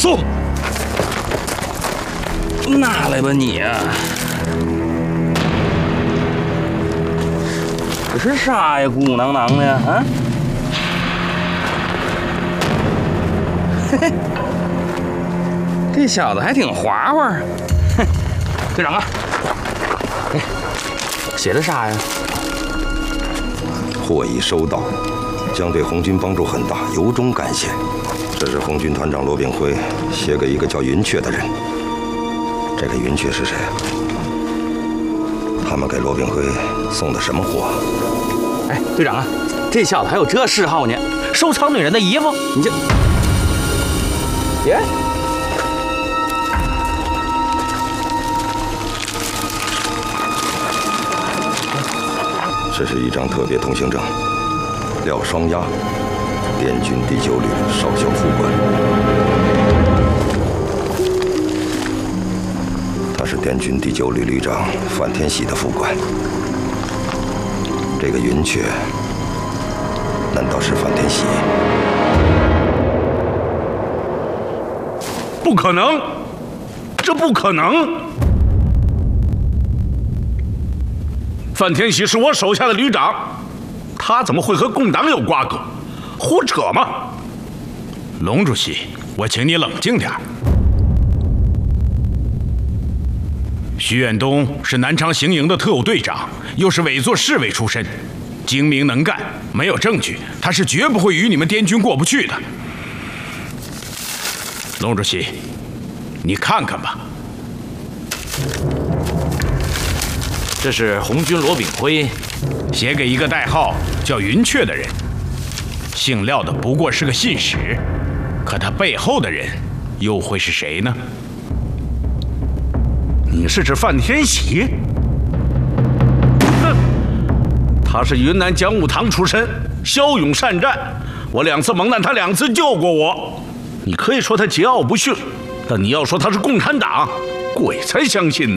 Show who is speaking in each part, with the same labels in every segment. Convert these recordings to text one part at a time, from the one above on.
Speaker 1: 送。
Speaker 2: 拿来吧你啊！这是啥呀？鼓囊囊的呀？啊！嘿嘿，这小子还挺滑滑。哼，队长啊，哎，写的啥呀？
Speaker 3: 货已收到，将对红军帮助很大，由衷感谢。这是红军团长罗炳辉写给一个叫云雀的人。这个云雀是谁啊？他们给罗炳辉送的什么货？
Speaker 2: 哎，队长啊，这小子还有这嗜好呢，收藏女人的衣服。你这，耶！
Speaker 3: 这是一张特别通行证，廖双鸭，滇军第9旅少校副官。他是滇军第9旅旅长范天喜的副官。这个云雀，难道是范天喜？
Speaker 1: 不可能，这不可能！范天喜是我手下的旅长，他怎么会和共党有瓜葛？胡扯嘛！
Speaker 4: 龙主席，我请你冷静点。徐远东是南昌行营的特务队长，又是委座侍卫出身，精明能干，没有证据，他是绝不会与你们滇军过不去的。龙主席，你看看吧。
Speaker 2: 这是红军罗炳辉
Speaker 4: 写给一个代号叫云雀的人，姓廖的不过是个信使，可他背后的人又会是谁呢？
Speaker 1: 你是指范天喜？哼，他是云南讲武堂出身，骁勇善战，我2次蒙难，他2次救过我。你可以说他桀骜不驯，但你要说他是共产党，鬼才相信呢。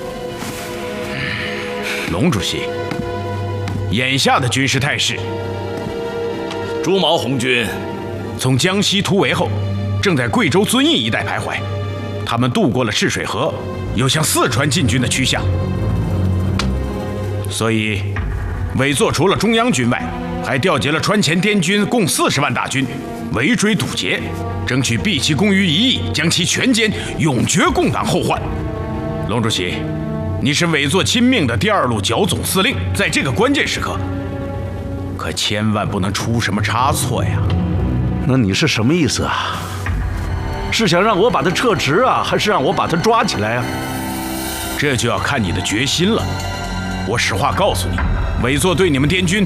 Speaker 4: 龙主席，眼下的军事态势，
Speaker 2: 朱毛红军
Speaker 4: 从江西突围后，正在贵州遵义一带徘徊。他们渡过了赤水河，有向四川进军的趋向。所以，委座除了中央军外，还调集了川黔滇军共40万大军，围追堵截，争取毕其功于一役，将其全歼，永绝共党后患。龙主席，你是委座亲命的第2路剿总司令，在这个关键时刻，可千万不能出什么差错呀！
Speaker 1: 那你是什么意思啊？是想让我把他撤职啊，还是让我把他抓起来啊？
Speaker 4: 这就要看你的决心了。我实话告诉你，委座对你们滇军